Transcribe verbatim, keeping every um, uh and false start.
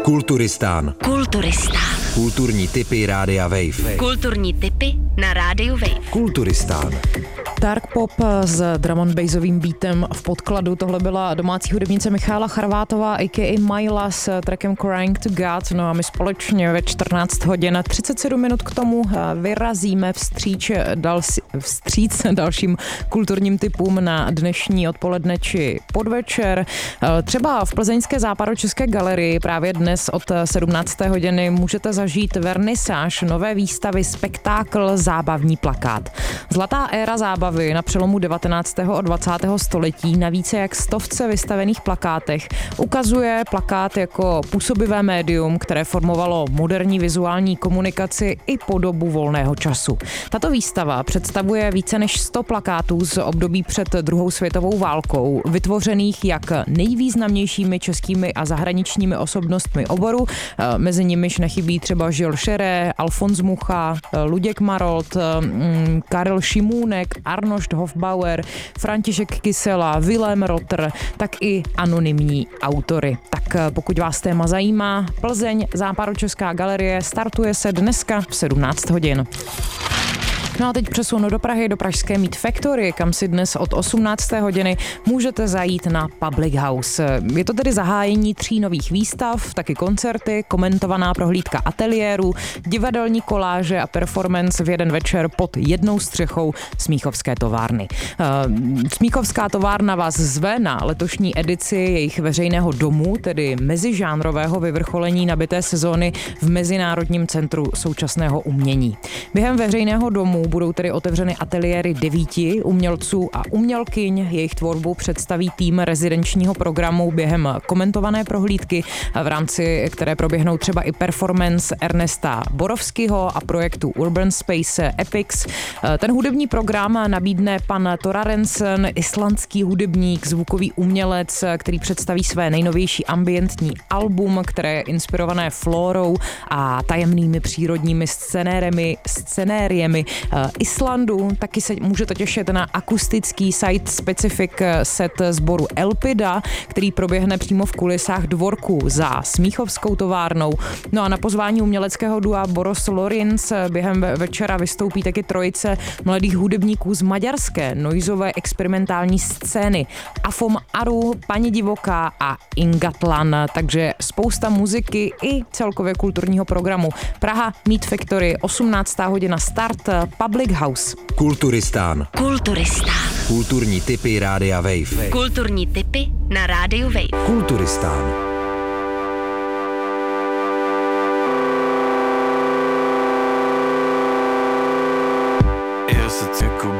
Kulturistán. Kulturistán. Kulturní tipy Rádia Wave. Kulturní tipy na Rádiu Wave. Kulturistán. Dark pop s drum and bassovým beatem v podkladu. Tohle byla domácí hudebnice Michála Charvátová, a k a. Myla s trackem Crying to God. No a my společně ve čtrnáct hodin a třicet sedm minut k tomu vyrazíme vstříc, dal, vstříc dalším kulturním tipům na dnešní odpoledne či podvečer. Třeba v plzeňské Západočeské galerii právě dnes od sedmnácté hodiny můžete zažít vernisáž nové výstavy Spektákl zábavní plakát. Zlatá éra zábavy na přelomu devatenáctého a dvacátého století na více jak stovce vystavených plakátech ukazuje plakát jako působivé médium, které formovalo moderní vizuální komunikaci i podobu volného času. Tato výstava představuje více než sto plakátů z období před druhou světovou válkou, vytvořených jak nejvýznamnějšími českými a zahraničními osobnostmi oboru, mezi nimiž nechybí třeba Žil Šeré, Alfons Mucha, Luděk Marolt, Karel Šimůnek, Arnošt Hofbauer, František Kysela, Vilém Rotter, tak i anonymní autory. Tak pokud vás téma zajímá, Plzeň, Západočeská galerie, startuje se dneska v sedmnáct hodin. No a teď přesunu do Prahy, do pražské Meat Factory, kam si dnes od osmnácté hodiny můžete zajít na Public House. Je to tedy zahájení tří nových výstav, taky koncerty, komentovaná prohlídka ateliéru, divadelní koláže a performance v jeden večer pod jednou střechou Smíchovské továrny. Smíchovská továrna vás zve na letošní edici jejich veřejného domu, tedy mezižánrového vyvrcholení nabité sezóny v Mezinárodním centru současného umění. Během veřejného domu budou tedy otevřeny ateliéry devíti umělců a umělkyň. Jejich tvorbu představí tým rezidenčního programu během komentované prohlídky, v rámci které proběhnou třeba i performance Ernesta Borovského a projektu Urban Space Epics. Ten hudební program nabídne pan Torarensen, islandský hudebník, zvukový umělec, který představí své nejnovější ambientní album, které je inspirované flórou a tajemnými přírodními scenériemi, scenériemi Islandu. Taky se můžete těšit na akustický site-specific set sboru Elpida, který proběhne přímo v kulisách dvorku za Smíchovskou továrnou. No a na pozvání uměleckého dua Boros Lorins během večera vystoupí taky trojice mladých hudebníků z maďarské noizové experimentální scény Afom Aru, Paní Divoká a Ingatlan. Takže spousta muziky i celkově kulturního programu. Praha Meat Factory, osmnáctá hodina start, Public House. Kulturistán. Kulturistán. Kulturní tipy Rádia Wave. Kulturní tipy na Rádiu Wave. Kulturistán.